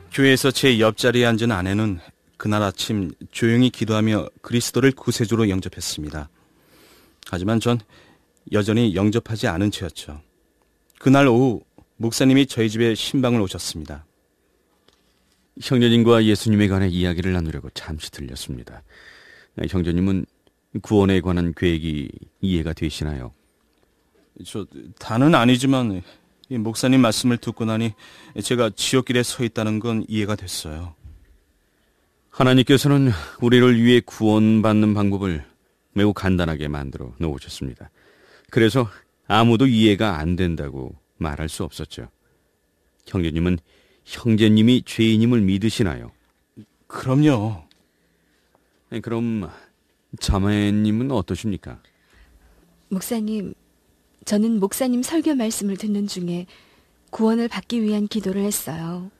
교회에서 제 옆자리에 앉은 아내는 그날 아침 조용히 기도하며 그리스도를 구세주로 영접했습니다. 하지만 전 여전히 영접하지 않은 채였죠. 그날 오후 목사님이 저희 집에 신방을 오셨습니다. 형제님과 예수님에 관해 이야기를 나누려고 잠시 들렸습니다. 형제님은 구원에 관한 계획이 이해가 되시나요? 다는 아니지만 이 목사님 말씀을 듣고 나니 제가 지옥길에 서 있다는 건 이해가 됐어요. 하나님께서는 우리를 위해 구원받는 방법을 매우 간단하게 만들어 놓으셨습니다. 그래서 아무도 이해가 안 된다고 말할 수 없었죠. 형제님은 형제님이 죄인임을 믿으시나요? 그럼요. 그럼 자매님은 어떠십니까? 목사님, 저는 목사님 설교 말씀을 듣는 중에 구원을 받기 위한 기도를 했어요.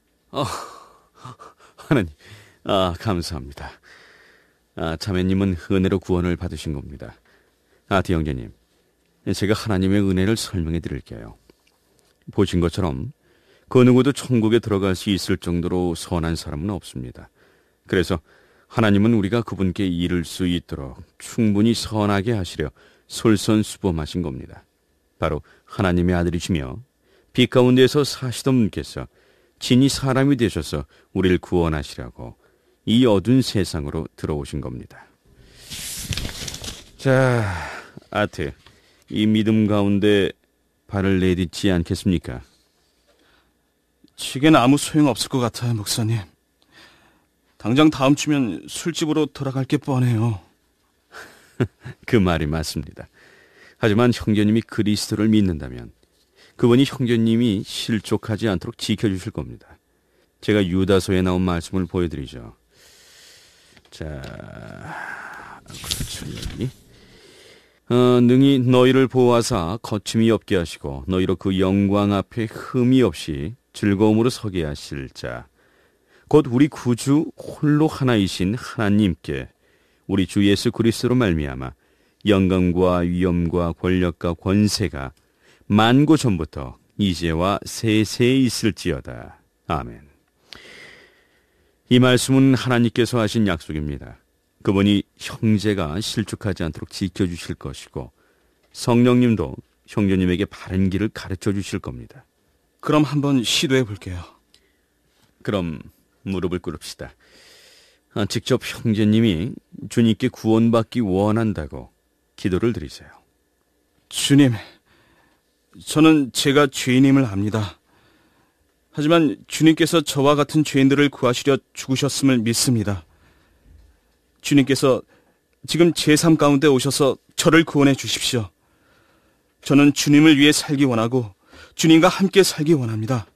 하나님, 감사합니다. 자매님은 은혜로 구원을 받으신 겁니다. 형제님, 제가 하나님의 은혜를 설명해 드릴게요. 보신 것처럼 그 누구도 천국에 들어갈 수 있을 정도로 선한 사람은 없습니다. 그래서 하나님은 우리가 그분께 이를 수 있도록 충분히 선하게 하시려 솔선수범하신 겁니다. 바로 하나님의 아들이시며 빛 가운데서 사시던 분께서 진히 사람이 되셔서 우리를 구원하시려고 이 어두운 세상으로 들어오신 겁니다. 자, 아트, 이 믿음 가운데 발을 내딛지 않겠습니까? 지겐 아무 소용없을 것 같아요, 목사님. 당장 다음 주면 술집으로 돌아갈 게 뻔해요. 그 말이 맞습니다. 하지만 형제님이 그리스도를 믿는다면 그분이 형제님이 실족하지 않도록 지켜주실 겁니다. 제가 유다서에 나온 말씀을 보여드리죠. 자, 그렇죠. 능히 너희를 보호하사 거침이 없게 하시고 너희로 그 영광 앞에 흠이 없이 즐거움으로 서게 하실 자, 곧 우리 구주 홀로 하나이신 하나님께 우리 주 예수 그리스도로 말미암아 영광과 위엄과 권력과 권세가 만고 전부터 이제와 세세에 있을지어다. 아멘. 이 말씀은 하나님께서 하신 약속입니다. 그분이 형제가 실족하지 않도록 지켜주실 것이고 성령님도 형제님에게 바른 길을 가르쳐 주실 겁니다. 그럼 한번 시도해 볼게요. 그럼 무릎을 꿇읍시다. 직접 형제님이 주님께 구원받기 원한다고 기도를 드리세요. 주님, 저는 제가 죄인임을 압니다. 하지만 주님께서 저와 같은 죄인들을 구하시려 죽으셨음을 믿습니다. 주님께서 지금 제 삶 가운데 오셔서 저를 구원해 주십시오. 저는 주님을 위해 살기 원하고 주님과 함께 살기 원합니다.